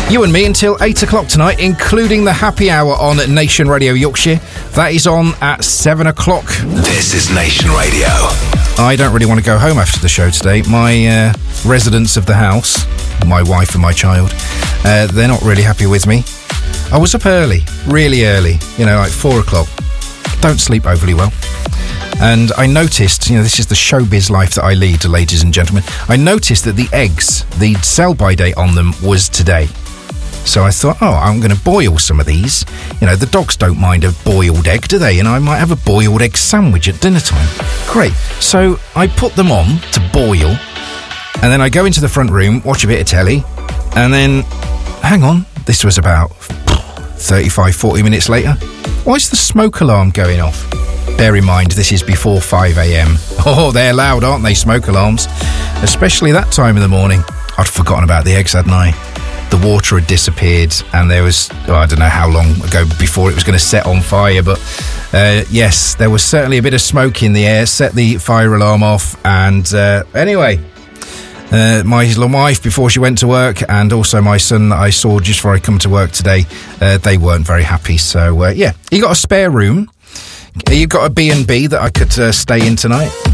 You and me until 8 o'clock tonight, including the happy hour on Nation Radio Yorkshire. That is on at 7 o'clock. This is Nation Radio. I don't really want to go home after the show today. My residents of the house, my wife and my child, they're not really happy with me. I was up early, really early, like 4 o'clock. Don't sleep overly well. And I noticed, this is the showbiz life that I lead, ladies and gentlemen. I noticed that the eggs, the sell-by date on them was today. So I thought, I'm going to boil some of these. The dogs don't mind a boiled egg, do they? And I might have a boiled egg sandwich at dinner time. Great. So I put them on to boil. And then I go into the front room, watch a bit of telly. And then, hang on, this was about 35, 40 minutes later. Why is the smoke alarm going off? Bear in mind, this is before 5 a.m. Oh, they're loud, aren't they, smoke alarms? Especially that time of the morning. I'd forgotten about the eggs, hadn't I? The water had disappeared, and there was, I don't know how long ago before it was going to set on fire, but yes, there was certainly a bit of smoke in the air, set the fire alarm off, and anyway, my wife, before she went to work, and also my son that I saw just before I come to work today, they weren't very happy, so yeah, you got a spare room? You got a B&B that I could stay in tonight?